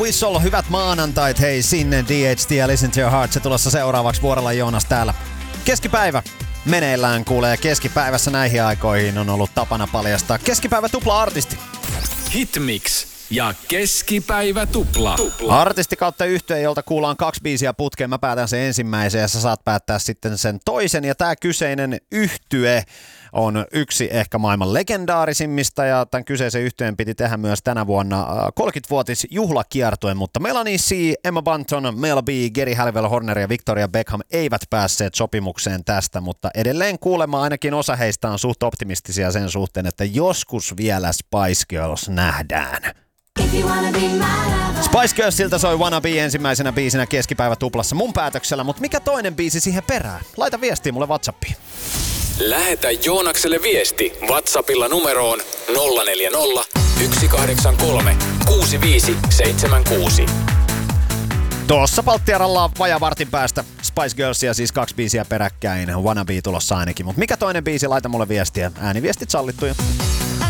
Whistle, hyvät maanantait, hei sinne DHT ja Listen to Your Heart, se tulossa seuraavaksi Vuorella Joonas täällä. Keskipäivä meneillään kuulee, keskipäivässä näihin aikoihin on ollut tapana paljastaa keskipäivä tupla-artisti. Hitmix ja keskipäivä tupla. Artisti kautta yhtye, jolta kuullaan 2 biisiä putkeen. Mä päätän sen ensimmäisen ja sä saat päättää sitten sen toisen. Ja tää kyseinen yhtye on yksi ehkä maailman legendaarisimmista ja tämän kyseisen yhtyeen piti tehdä myös tänä vuonna 30-vuotis juhlakiertue, mutta Melanie C, Emma Bunton, Mel B, Geri Halliwell, Horner ja Victoria Beckham eivät päässeet sopimukseen tästä, mutta edelleen kuulemma ainakin osa heistä on suht optimistisia sen suhteen, että joskus vielä Spice Girls nähdään. Spice Girlsilta soi Wanna Be ensimmäisenä biisinä keskipäivä tuplassa mun päätöksellä, mutta mikä toinen biisi siihen perään? Laita viestiä mulle WhatsAppiin. Lähetä Joonakselle viesti WhatsAppilla numeroon 040 183 6576. Tuossa Palttiaralla vajaa vartin päästä Spice Girlsia, siis 2 biisiä peräkkäin. Wanna Be tulossa ainakin, mutta mikä toinen biisi? Laita mulle viestiä. Ääniviestit sallittuja.